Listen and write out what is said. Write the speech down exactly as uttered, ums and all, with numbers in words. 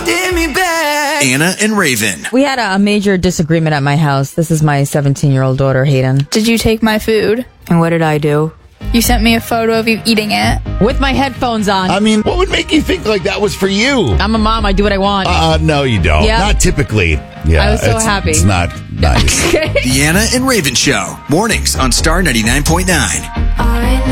holding me back. Anna and Raven. We had a, a major disagreement at my house. This is my seventeen-year-old daughter, Hayden. Did you take my food? And what did I do? You sent me a photo of you eating it. With my headphones on. I mean, what would make you think like that was for you? I'm a mom. I do what I want. Uh, no, you don't. Yeah. Not typically. Yeah, I was so it's, happy. It's not nice. The Anna and Raven Show. Mornings on Star ninety-nine point nine. I